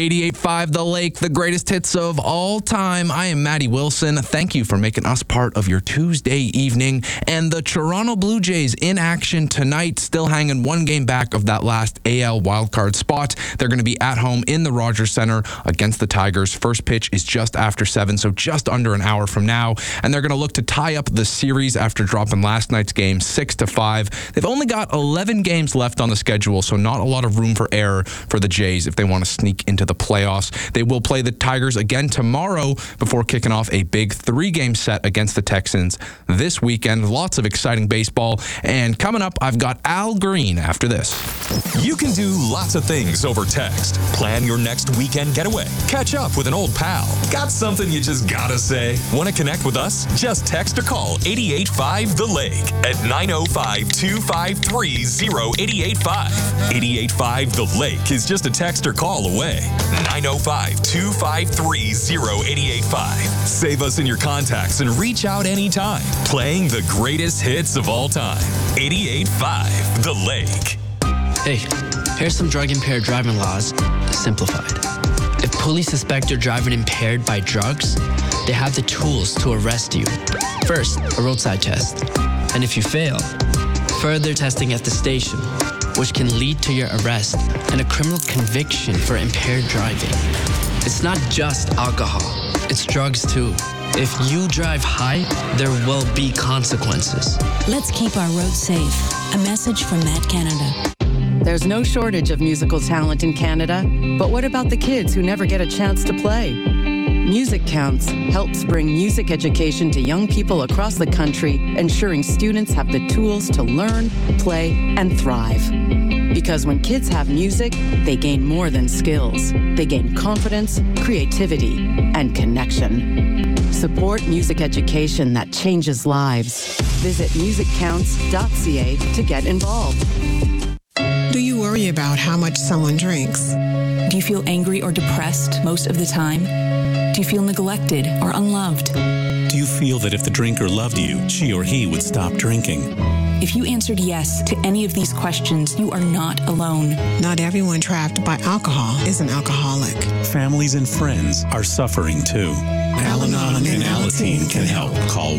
88.5 The Lake, the greatest hits of all time. I am Maddie Wilson. Thank you for making us part of your Tuesday evening. And the Toronto Blue Jays in action tonight, still hanging one game back of that last AL wildcard spot. They're going to be at home in the Rogers Centre against the Tigers. First pitch is just after 7, so just under an hour from now. And they're going to look to tie up the series after dropping last night's game 6-5. They've only got 11 games left on the schedule, so not a lot of room for error for the Jays if they want to sneak into the playoffs. They will play the Tigers again tomorrow before kicking off a big 3-game set against the Texans this weekend. Lots of exciting baseball. And coming up, I've got Al Green after this. You can do lots of things over text. Plan your next weekend getaway. Catch up with an old pal. Got something you just gotta say? Want to connect with us? Just text or call 88.5 The Lake at 905-253-0885. 88.5 The Lake is just a text or call away. 905-253-0885. Save us in your contacts and reach out anytime. Playing the greatest hits of all time. 88.5 The Lake. Hey, here's some drug-impaired driving laws, simplified. If police suspect you're driving impaired by drugs, they have the tools to arrest you. First, a roadside test. And if you fail, further testing at the station, which can lead to your arrest and a criminal conviction for impaired driving. It's not just alcohol, it's drugs too. If you drive high, there will be consequences. Let's keep our roads safe. A message from Matt Canada. There's no shortage of musical talent in Canada, but what about the kids who never get a chance to play? Music Counts helps bring music education to young people across the country, ensuring students have the tools to learn, play, and thrive. Because when kids have music, they gain more than skills. They gain confidence, creativity, and connection. Support music education that changes lives. Visit musiccounts.ca to get involved. Do you worry about how much someone drinks? Do you feel angry or depressed most of the time? Do you feel neglected or unloved? Do you feel that if the drinker loved you, she or he would stop drinking? If you answered yes to any of these questions, you are not alone. Not everyone trapped by alcohol is an alcoholic. Families and friends are suffering too. Al-Anon and Alateen can help. Call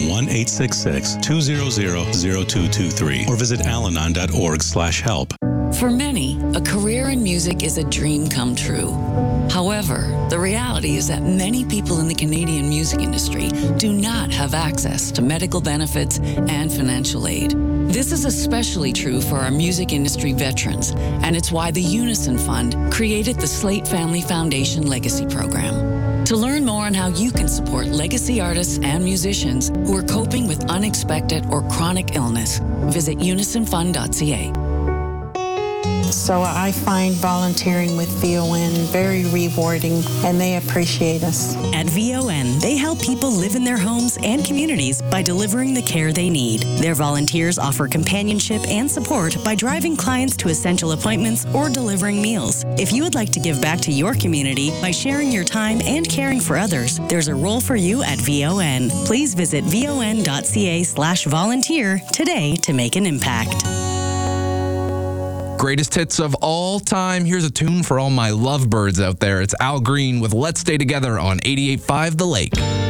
1-866-200-0223 or visit alanon.org/help. For many, a career in music is a dream come true. However, the reality is that many people in the Canadian music industry do not have access to medical benefits and financial aid. This is especially true for our music industry veterans, and it's why the Unison Fund created the Slate Family Foundation Legacy Program. To learn more on how you can support legacy artists and musicians who are coping with unexpected or chronic illness, visit unisonfund.ca. So I find volunteering with VON very rewarding, and they appreciate us. At VON, they help people live in their homes and communities by delivering the care they need. Their volunteers offer companionship and support by driving clients to essential appointments or delivering meals. If you would like to give back to your community by sharing your time and caring for others, there's a role for you at VON. Please visit von.ca/volunteer today to make an impact. Greatest hits of all time. Here's a tune for all my lovebirds out there. It's Al Green with Let's Stay Together on 88.5 The Lake.